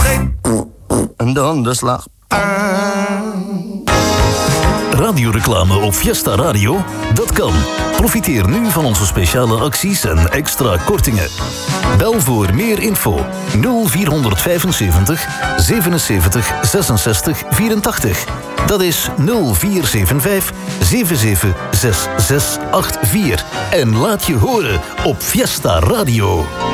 treedt en dan de slag. Radioreclame op Fiesta Radio? Dat kan. Profiteer nu van onze speciale acties en extra kortingen. Bel voor meer info 0475 77 66 84. Dat is 0475 77 6684. En laat je horen op Fiesta Radio.